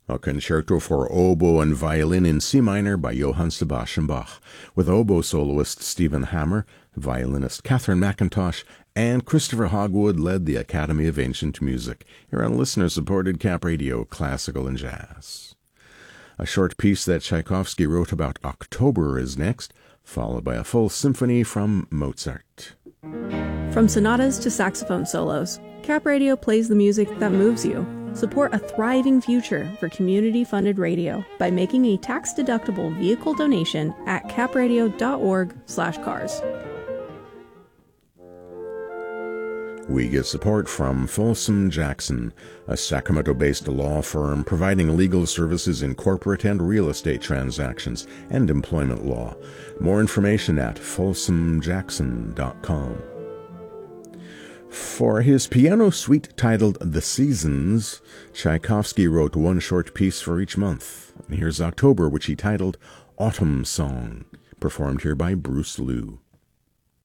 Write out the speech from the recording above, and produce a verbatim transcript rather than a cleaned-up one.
A concerto for oboe and violin in C minor by Johann Sebastian Bach, with oboe soloist Stephen Hammer, violinist Catherine McIntosh, and Christopher Hogwood led the Academy of Ancient Music, here on listener-supported Cap Radio Classical and Jazz. A short piece that Tchaikovsky wrote about October is next, followed by a full symphony from Mozart. From sonatas to saxophone solos, Cap Radio plays the music that moves you. Support a thriving future for community-funded radio by making a tax-deductible vehicle donation at capradio.org slash cars. We get support from Folsom Jackson, a Sacramento-based law firm providing legal services in corporate and real estate transactions and employment law. More information at folsom jackson dot com. For his piano suite titled The Seasons, Tchaikovsky wrote one short piece for each month. And here's October, which he titled Autumn Song, performed here by Bruce Liu.